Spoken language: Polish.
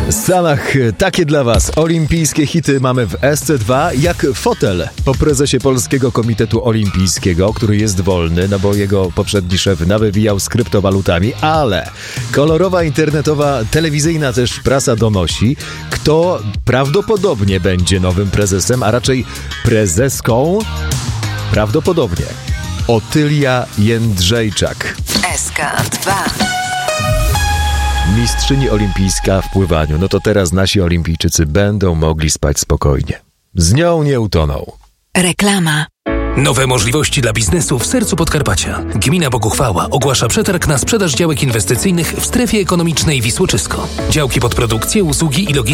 W Stanach takie dla Was olimpijskie hity mamy w SC2 jak fotel po prezesie Polskiego Komitetu Olimpijskiego, który jest wolny, no bo jego poprzedni szef nawywijał z kryptowalutami, ale kolorowa, internetowa, telewizyjna też prasa donosi, kto prawdopodobnie będzie nowym prezesem, a raczej prezeską prawdopodobnie Otylia Jędrzejczak. SK2. Mistrzyni olimpijska w pływaniu. No to teraz nasi olimpijczycy będą mogli spać spokojnie. Z nią nie utoną. Reklama. Nowe możliwości dla biznesu w sercu Podkarpacia. Gmina Boguchwała ogłasza przetarg na sprzedaż działek inwestycyjnych w strefie ekonomicznej Wisłoczysko. Działki pod produkcję, usługi i logistykę